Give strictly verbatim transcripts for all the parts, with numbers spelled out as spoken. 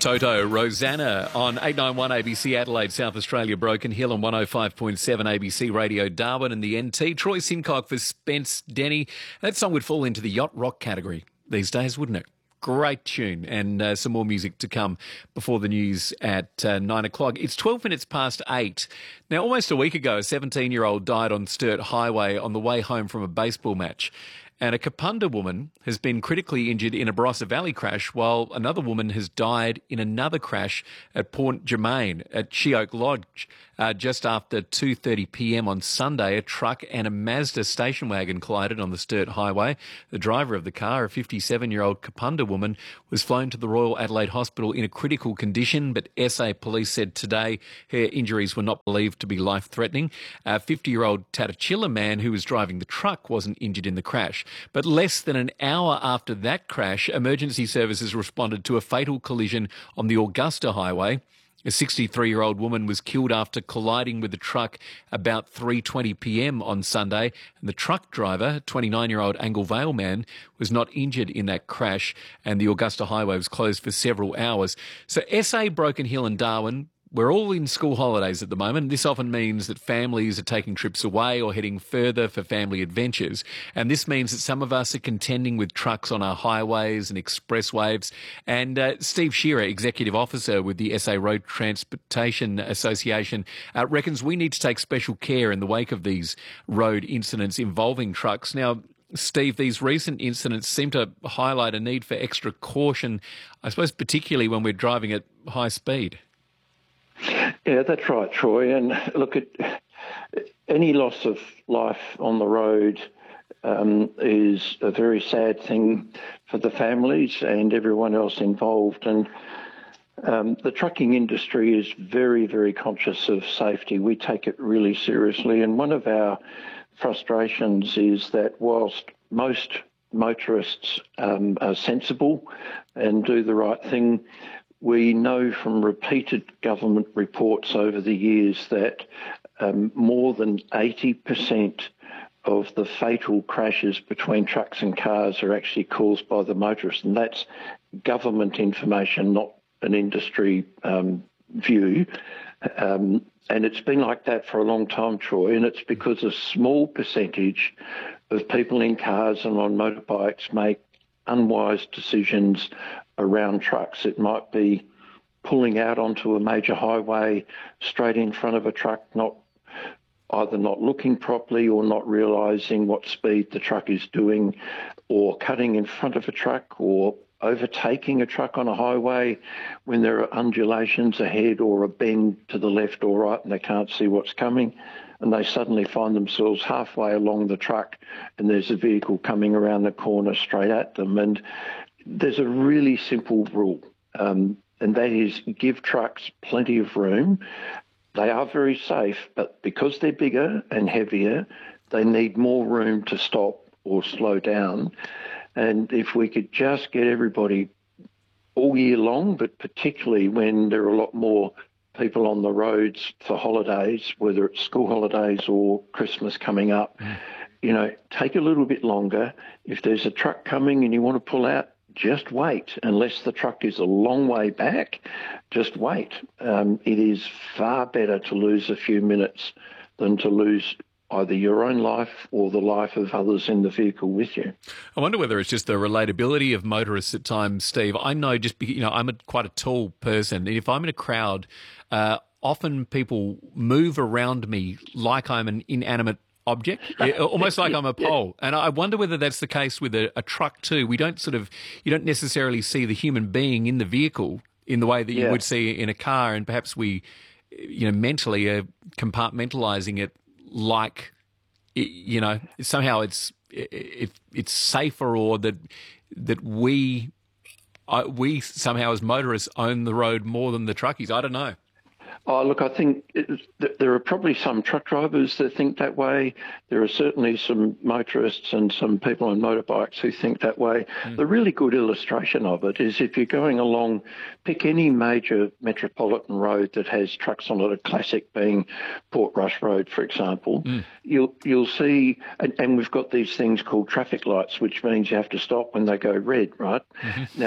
Toto, Rosanna on eight ninety-one A B C Adelaide, South Australia, Broken Hill on one oh five point seven A B C Radio Darwin and the N T. Troy Simcock for Spence Denny. That song would fall into the yacht rock category these days, wouldn't it? Great tune, and uh, some more music to come before the news at uh, nine o'clock. It's twelve minutes past eight. Now, almost a week ago, a seventeen-year-old died on Sturt Highway on the way home from a baseball match. And a Kapunda woman has been critically injured in a Barossa Valley crash, while another woman has died in another crash at Port Germain at Sheoak Lodge. Uh, just after two thirty p m on Sunday, a truck and a Mazda station wagon collided on the Sturt Highway. The driver of the car, a fifty-seven-year-old Kapunda woman, was flown to the Royal Adelaide Hospital in a critical condition, but S A Police said today her injuries were not believed to be life-threatening. A fifty-year-old Tatachilla man who was driving the truck wasn't injured in the crash. But less than an hour after that crash, emergency services responded to a fatal collision on the Augusta Highway. A sixty-three-year-old woman was killed after colliding with the truck about three twenty p m on Sunday, and the truck driver, twenty-nine-year-old Angle Vale man, was not injured in that crash, and the Augusta Highway was closed for several hours. So S A, Broken Hill and Darwin, we're all in school holidays at the moment. This often means that families are taking trips away or heading further for family adventures. And this means that some of us are contending with trucks on our highways and expressways. And uh, Steve Shearer, Executive Officer with the S A Road Transportation Association, uh, reckons we need to take special care in the wake of these road incidents involving trucks. Now, Steve, these recent incidents seem to highlight a need for extra caution, I suppose particularly when we're driving at high speed. Yeah, that's right, Troy. And look, at any loss of life on the road um, is a very sad thing for the families and everyone else involved. And um, the trucking industry is very, very conscious of safety. We take it really seriously. And one of our frustrations is that whilst most motorists um, are sensible and do the right thing, we know from repeated government reports over the years that um, more than eighty percent of the fatal crashes between trucks and cars are actually caused by the motorist. And that's government information, not an industry um, view. Um, and it's been like that for a long time, Troy, and it's because a small percentage of people in cars and on motorbikes make unwise decisions around trucks. It might be pulling out onto a major highway straight in front of a truck, not either not looking properly or not realising what speed the truck is doing, or cutting in front of a truck, or overtaking a truck on a highway when there are undulations ahead or a bend to the left or right and they can't see what's coming, and they suddenly find themselves halfway along the truck and there's a vehicle coming around the corner straight at them. And there's a really simple rule, um, and that is give trucks plenty of room. They are very safe, but because they're bigger and heavier, they need more room to stop or slow down. And if we could just get everybody all year long, but particularly when there are a lot more people on the roads for holidays, whether it's school holidays or Christmas coming up, mm. you know, take a little bit longer. If there's a truck coming and you want to pull out, just wait. Unless the truck is a long way back, just wait. Um, it is far better to lose a few minutes than to lose either your own life or the life of others in the vehicle with you. I wonder whether it's just the relatability of motorists at times, Steve. I know just, you know, I'm a, quite a tall person. If I'm in a crowd, uh, often people move around me like I'm an inanimate object, almost like I'm a pole. And I wonder whether that's the case with a, a truck too. We don't sort of, you don't necessarily see the human being in the vehicle in the way that you yeah. would see in a car, and perhaps we, you know, mentally are compartmentalising it like, you know, somehow it's it, it's safer, or that that we uh, we somehow as motorists own the road more than the truckies. I don't know. Oh, look, I think it, there are probably some truck drivers that think that way. There are certainly some motorists and some people on motorbikes who think that way. Mm. The really good illustration of it is if you're going along, pick any major metropolitan road that has trucks on it, a classic being Portrush Road, for example. Mm. You'll you'll see, and, and we've got these things called traffic lights, which means you have to stop when they go red, right? Mm-hmm. Now,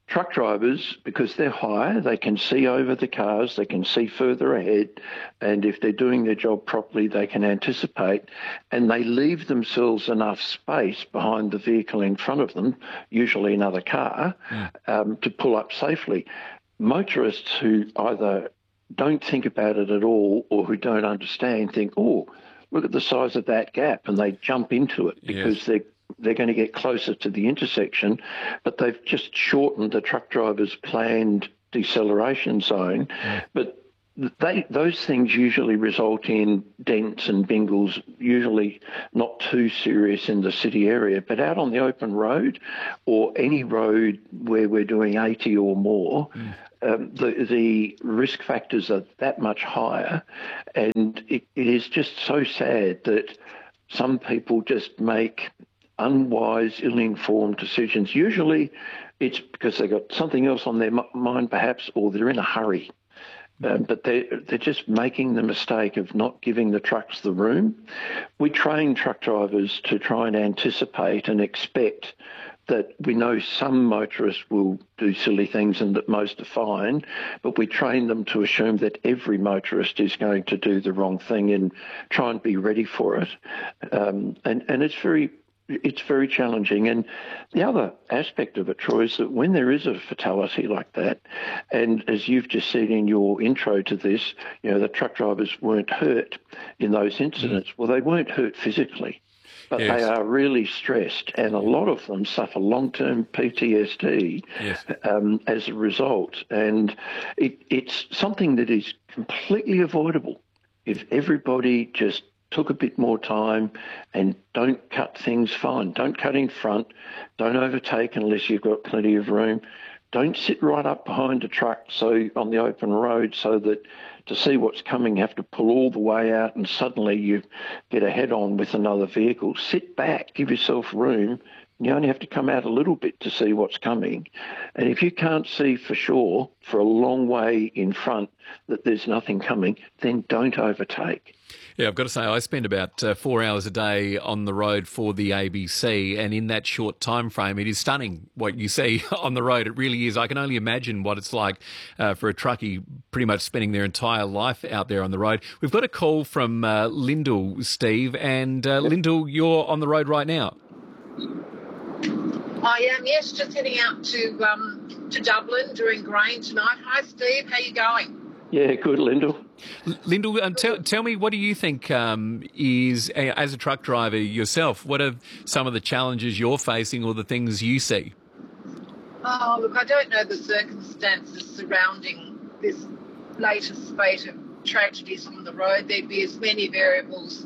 truck drivers, because they're higher, they can see over the cars, they can see further ahead, and if they're doing their job properly, they can anticipate, and they leave themselves enough space behind the vehicle in front of them, usually another car, mm. um, to pull up safely. Motorists who either don't think about it at all or who don't understand think, oh, look at the size of that gap, and they jump into it because yes. they're they're going to get closer to the intersection, but they've just shortened the truck driver's planned deceleration zone. Mm. But they, those things usually result in dents and bingles, usually not too serious in the city area, but out on the open road or any road where we're doing eighty or more, mm. um, the, the risk factors are that much higher. And it, it is just so sad that some people just make unwise, ill-informed decisions. Usually it's because they've got something else on their mind perhaps, or they're in a hurry. Um, but they're, they're just making the mistake of not giving the trucks the room. We train truck drivers to try and anticipate and expect that we know some motorists will do silly things and that most are fine, but we train them to assume that every motorist is going to do the wrong thing and try and be ready for it. Um, and, and it's very It's very challenging. And the other aspect of it, Troy, is that when there is a fatality like that, and as you've just said in your intro to this, you know, the truck drivers weren't hurt in those incidents. Well, they weren't hurt physically, but yes. they are really stressed, and a lot of them suffer long-term P T S D yes. um, as a result. And it, it's something that is completely avoidable if everybody just took a bit more time and don't cut things fine. Don't cut in front. Don't overtake unless you've got plenty of room. Don't sit right up behind a truck so on the open road so that to see what's coming you have to pull all the way out and suddenly you get a head-on with another vehicle. Sit back, give yourself room. You only have to come out a little bit to see what's coming. And if you can't see for sure for a long way in front that there's nothing coming, then don't overtake. Yeah, I've got to say, I spend about uh, four hours a day on the road for the A B C, and in that short time frame, it is stunning what you see on the road. It really is. I can only imagine what it's like uh, for a truckie pretty much spending their entire life out there on the road. We've got a call from uh, Lyndall, Steve, and uh, yep. Lyndall, you're on the road right now. I am, yes, just heading out to um, to Dublin doing grain tonight. Hi, Steve. How you going? Yeah, good, Lyndall. Lyndall, um, tell, tell me, what do you think um, is, as a truck driver yourself, what are some of the challenges you're facing or the things you see? Oh, look, I don't know the circumstances surrounding this latest spate of tragedies on the road. There'd be as many variables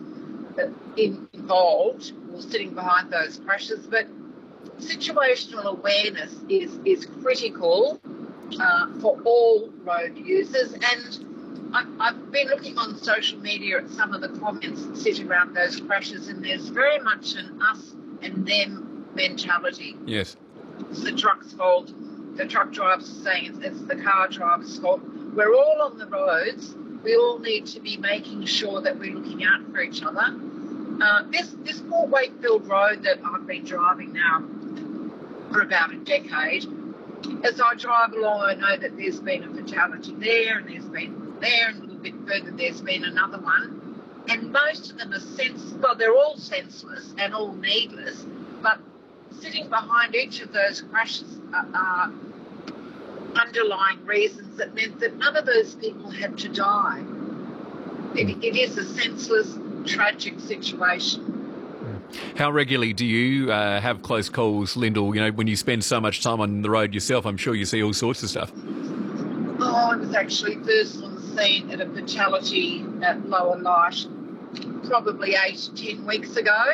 involved or sitting behind those crashes, but situational awareness is, is critical uh, for all road users. And I, I've been looking on social media at some of the comments that sit around those crashes, and there's very much an us and them mentality. Yes. It's the truck's fault. The truck drivers are saying it's, it's the car driver's fault. We're all on the roads. We all need to be making sure that we're looking out for each other. Uh, this, this Port Wakefield road that I've been driving now for about a decade, as I drive along, I know that there's been a fatality there, and there's been there, and a little bit further there's been another one. And most of them are senseless. Well, they're all senseless and all needless, but sitting behind each of those crashes are, are underlying reasons that meant that none of those people had to die. It, it is a senseless, tragic situation. How regularly do you uh, have close calls, Lyndall? You know, when you spend so much time on the road yourself, I'm sure you see all sorts of stuff. Oh, I was actually first on the scene at a fatality at Lower Light probably eight to ten weeks ago,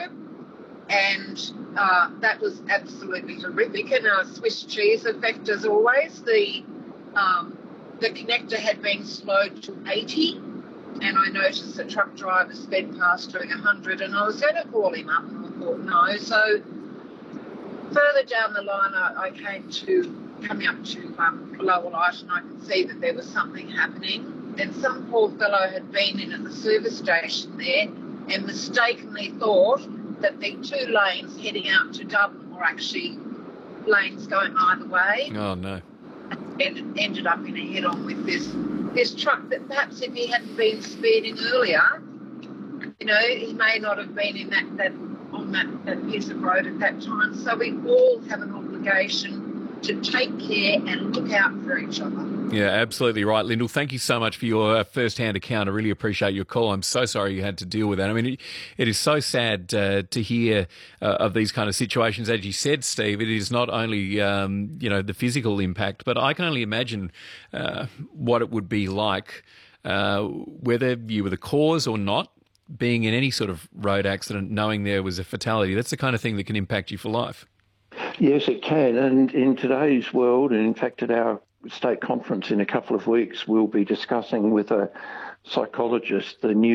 and uh, that was absolutely horrific. And a Swiss cheese effect, as always. The um, the connector had been slowed to eighty. And I noticed the truck driver sped past doing one hundred, and I was going to call him up, and I thought no. So further down the line, I, I came to, coming up to um, Lower Light, and I could see that there was something happening. And some poor fellow had been in at the service station there and mistakenly thought that the two lanes heading out to Dublin were actually lanes going either way. Oh, no. And ended up in a head-on with this this truck that perhaps if he hadn't been speeding earlier, you know, he may not have been in that, that on that, that piece of road at that time. So we all have an obligation to take care and look out for each other. Yeah, absolutely right, Lyndall. Thank you so much for your uh, first-hand account. I really appreciate your call. I'm so sorry you had to deal with that. I mean, it, it is so sad uh, to hear uh, of these kind of situations. As you said, Steve, it is not only um, you know the physical impact, but I can only imagine uh, what it would be like, uh, whether you were the cause or not, being in any sort of road accident, knowing there was a fatality. That's the kind of thing that can impact you for life. Yes, it can. And in today's world, and in fact at our state conference in a couple of weeks, we'll be discussing with a psychologist the new